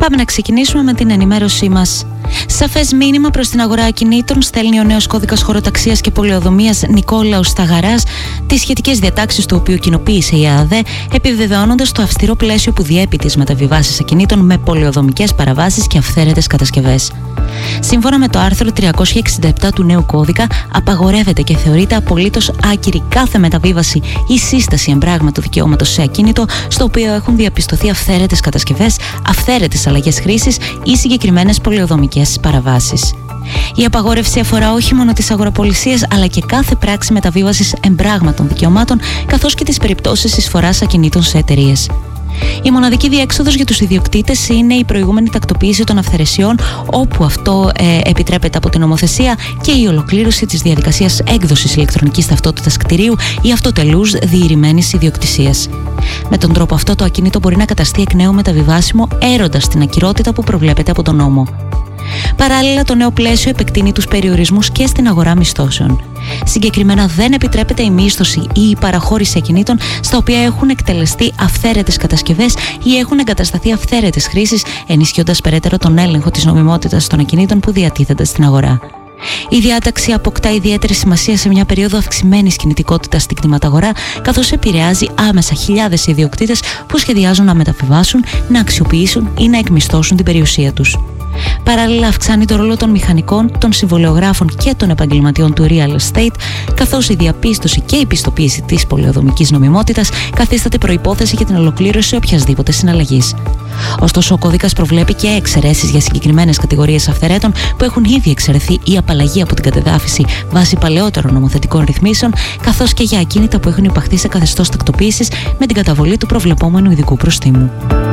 Πάμε να ξεκινήσουμε με την ενημέρωσή μας. Σαφές μήνυμα προς την αγορά ακινήτων στέλνει ο νέος κώδικας χωροταξίας και πολεοδομίας Νικόλαος Σταγαράς, τις σχετικές διατάξεις του οποίου κοινοποίησε η ΑΔΕ, επιβεβαιώνοντας το αυστηρό πλαίσιο που διέπει τις μεταβιβάσεις ακινήτων με πολεοδομικές παραβάσεις και αυθαίρετες κατασκευές. Σύμφωνα με το άρθρο 367 του νέου κώδικα, απαγορεύεται και θεωρείται απολύτως άκυρη κάθε μεταβίβαση ή σύσταση εμπράγματο δικαιώματος σε ακίνητο στο οποίο έχουν διαπιστωθεί αυθαίρετες κατασκευές, αυθαίρετες αλλαγές χρήσης ή συγκεκριμένες πολεοδομικές παραβάσεις. Η απαγόρευση αφορά όχι μόνο τις αγοραπολισίες αλλά και κάθε πράξη μεταβίβασης εμπράγματων δικαιωμάτων, καθώς και τις περιπτώσεις εισφοράς ακινήτων σε εταιρείες. Η μοναδική διέξοδος για τους ιδιοκτήτες είναι η προηγούμενη τακτοποίηση των αυθαιρεσιών, όπου αυτό επιτρέπεται από την νομοθεσία, και η ολοκλήρωση της διαδικασίας έκδοσης ηλεκτρονικής ταυτότητας κτηρίου ή αυτοτελούς διηρημένης ιδιοκτησίας. Με τον τρόπο αυτό, το ακίνητο μπορεί να καταστεί εκ νέου μεταβιβάσιμο, έροντας την ακυρότητα που προβλέπεται από τον νόμο. Παράλληλα, το νέο πλαίσιο επεκτείνει τους περιορισμούς και στην αγορά μισθώσεων. Συγκεκριμένα, δεν επιτρέπεται η μίσθωση ή η παραχώρηση ακινήτων στα οποία έχουν εκτελεστεί αυθαίρετες κατασκευές ή έχουν εγκατασταθεί αυθαίρετες χρήσεις, ενισχύοντας περαιτέρω τον έλεγχο της νομιμότητας των ακινήτων που διατίθενται στην αγορά. Η διάταξη αποκτά ιδιαίτερη σημασία σε μια περίοδο αυξημένης κινητικότητας στην κτηματαγορά, καθώς επηρεάζει άμεσα χιλιάδες ιδιοκτήτες που σχεδιάζουν να μεταβιβάσουν, να αξιοποιήσουν ή να εκμισθώσουν την περιουσία τους. Παράλληλα, αυξάνει το ρόλο των μηχανικών, των συμβολεογράφων και των επαγγελματιών του real estate, καθώς η διαπίστωση και η πιστοποίηση της πολεοδομικής νομιμότητας καθίσταται προϋπόθεση για την ολοκλήρωση οποιασδήποτε συναλλαγής. Ωστόσο, ο κώδικας προβλέπει και εξαιρέσεις για συγκεκριμένες κατηγορίες αυθαιρέτων που έχουν ήδη εξαιρεθεί ή απαλλαγή από την κατεδάφιση βάσει παλαιότερων νομοθετικών ρυθμίσεων, καθώς και για ακίνητα που έχουν υπαχθεί σε καθεστώς τακτοποίησης με την καταβολή του προβλεπόμενου ειδικού προστίμου.